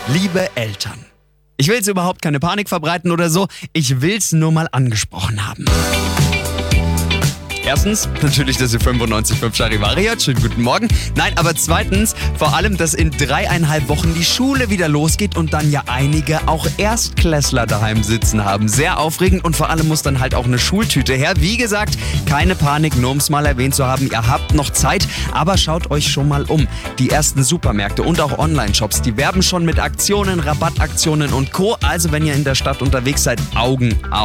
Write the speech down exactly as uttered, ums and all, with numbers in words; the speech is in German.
Liebe Eltern, ich will jetzt überhaupt keine Panik verbreiten oder so, ich will's nur mal angesprochen haben. Erstens, natürlich, dass ihr fünfundneunzig Komma fünf Charivari. Schönen guten Morgen. Nein, aber zweitens, vor allem, dass in dreieinhalb Wochen die Schule wieder losgeht und dann ja einige auch Erstklässler daheim sitzen haben. Sehr aufregend und vor allem muss dann halt auch eine Schultüte her. Wie gesagt, keine Panik, nur um es mal erwähnt zu haben. Ihr habt noch Zeit, aber schaut euch schon mal um. Die ersten Supermärkte und auch Online-Shops, die werben schon mit Aktionen, Rabattaktionen und Co. Also wenn ihr in der Stadt unterwegs seid, Augen auf.